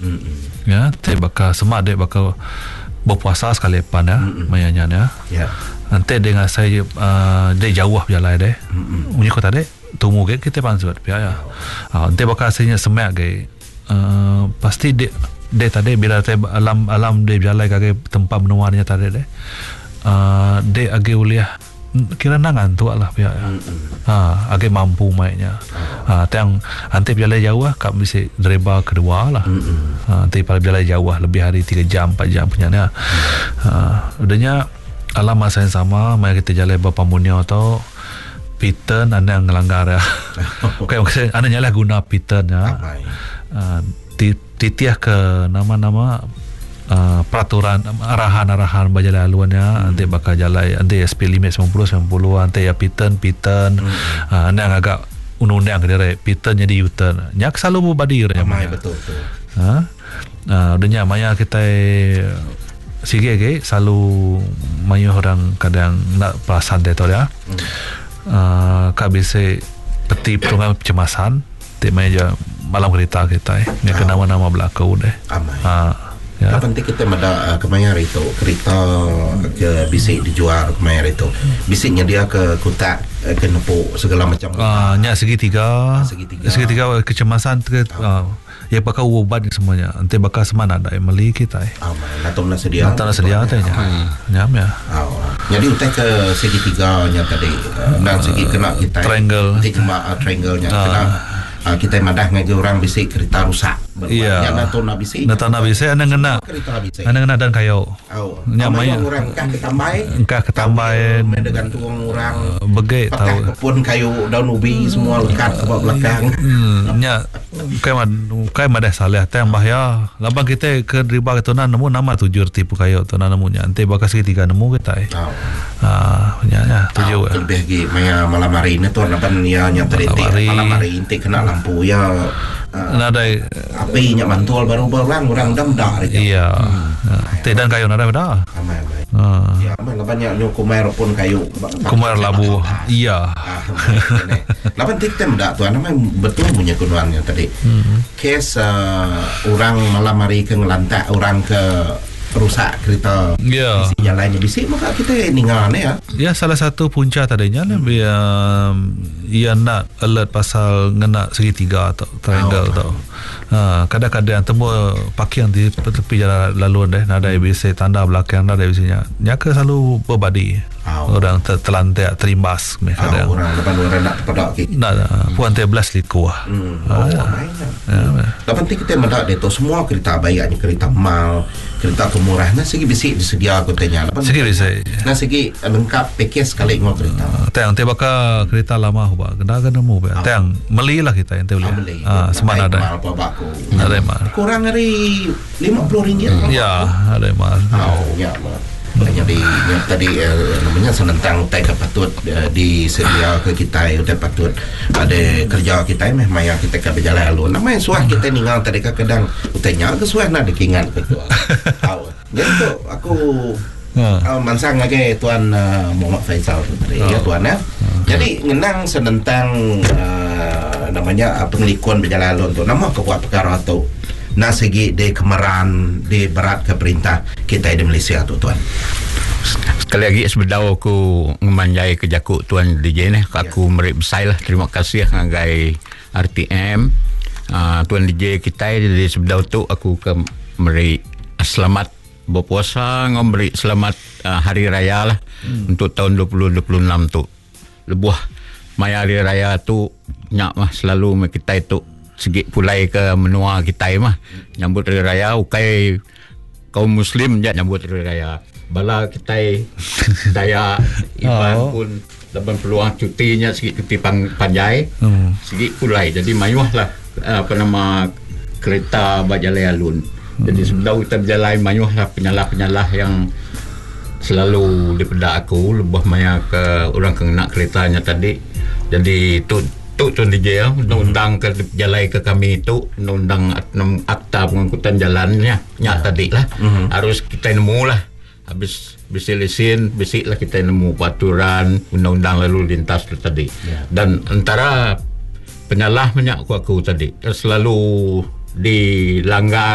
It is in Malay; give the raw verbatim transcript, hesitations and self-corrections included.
Mm-mm. Ya, te bakal semak dek bakal berpuasa sekali pan ya, mayanya ya. Ya. Nanti dengan saya uh, dek jauh berjalan dek. Unyi kota dek tunggu ke kita pansut ya. Ah, nanti bakal saya semak ke uh, pasti dek dek tadi bila te alam alam dek berjalan ke tempat menuanya tadi dek. Uh, dek age uliah kira nangan tu lah pihak ha age mampu mainnya ha tang ante berjalan jauh kak bisa dreba kedua lah ha tapi pada berjalan jauh lebih hari tiga jam empat jam punya ha udahnya alam masa yang sama mari kita jalan berpamunnya atau Peter anda yang ngelanggar ya okey okey anda nyala guna Peter ya uh, titiah ke nama-nama Uh, peraturan arahan-arahan berjalan laluannya hmm. nanti bakal jalan nanti S P limit sembilan puluh sembilan puluh nanti ya piton piton hmm. uh, nanti agak undang-undang ke dia piton jadi U-turn nyak selalu berbadi ramai betul betul ha uh, udahnya maya kita sige ke selalu mayu orang kadang nak perasaan dia tu ya hmm. uh, kak bisa peti pertolongan kecemasan tema aja malam kereta kita eh ni ke nama-nama belakang deh ha ya. Kapan kita ada uh, kemayar itu kereta ke bisik dijual kemayar itu bisiknya dia ke kutak uh, ke nepuk segala macam ah uh, nya segitiga uh, segitiga segitiga kecemasan ke uh, ya bakal ubat semua nanti bakal semana ada meli kita eh ah natom na sedia natom na sedia tanya nyam ya oh jadi utai ke segitiga nya tadi uh, dan segi kena kita triangle nanti cuma uh, triangle nya uh, kena uh, kita madah ngaji orang bisik kereta rusak iya natom na bisik natom na bisik anda ngena anda ngena dan kayo oh nyamanya orang kah ketambai engkah ketambai dengan tuang orang uh, begai tahu pun kayu daun ubi semua lekat ke belakang hmm, nya kai mad kai madah saleh tang bahaya labang kita ke riba ke tunan nemu nama tujuh tipu kayu tunan nemunya ante bakal segitiga nemu kita eh oh. ah nya nya tujuh oh, lebih lagi maya malam hari ini tu apa ya nya tadi malam hari inti kena lampu ya uh, nada api nya mantul baru orang orang dam dah iya te dan kayu nada dah amai amai ya amai labanya nyo kumar pun kayu kumar labu iya laban tiktem dak tu namanya betul punya kunuannya tadi kes orang malam hari ke ngelantak orang ke rusak kereta yeah. Bisi jalannya bisik maka kita ningan ya ya salah satu punca tadinya hmm. lebih um, ia nak alert pasal ngena segitiga atau triangle oh, tau ha, kadang-kadang temu parking di tepi jalan laluan deh nada bisa tanda belakang nada bisanya nyaka selalu berbadi oh. orang ter- terlantak terimbas kadang oh, orang depan orang nak pedak nak puan tiga belas liku ah hmm. oh ha. Ya lapan kita mendak itu semua kereta bayarnya kereta mal kereta kemurah nah segi bisik disedia aku tanya lapan segi bisik nah segi lengkap package sekali ngau kereta uh, tang te bakal kereta lama ba kena kena mu ba tang meli lah kita yang te boleh ah semana ada mal apa aku ada mal kurang dari lima puluh ringgit ya ada mal oh ya mal jadi yang tadi uh, namanya senentang utai kepatut uh, disedia ke kita utai patut ada kerja kita meh maya kita ke berjalan lalu namanya suah kita ningal tadi kadang utainya ke suah nak dikingan betul tahu jadi tu aku uh, mansang lagi tuan uh, Muhammad Faisal tadi oh. Ya tuan ya jadi ngenang senentang uh, namanya uh, pengelikuan berjalan lalu tu nama kekuat perkara tu na segi de kemeran de berat ke perintah kita di Malaysia tu tuan. Sekali lagi sebedau aku ngemanjai ke jakuk tuan D J ni aku yeah. Merik besai lah terima kasih ngagai R T M uh, tuan D J kita di sebedau tu aku ke merik selamat berpuasa ngomri selamat uh, hari raya lah hmm. untuk tahun dua ribu dua puluh enam tu lebuh mai hari raya tu nyak mah selalu kita itu segi pulai ke menua kita mah nyambut hari raya ukai kaum muslim je nyambut hari raya bala kita daya iban oh. Pun dapat peluang cutinya segi cuti pang, panjai hmm. Segi pulai jadi mayuh lah apa nama kereta berjalan alun hmm. Jadi sebelum kita berjalan mayuh lah penyalah-penyalah yang selalu dipeda aku lebih maya ke orang kena keretanya tadi jadi tu tu tuan D J ya, undang-undang ke jalan ke kami itu undang-undang akta pengangkutan jalannya nyak tadi lah mm-hmm. Harus kita nemu lah habis bisi lesin bisi lah kita nemu peraturan undang-undang lalu lintas tu tadi yeah. Dan antara penyalah banyak aku, aku tadi selalu dilanggar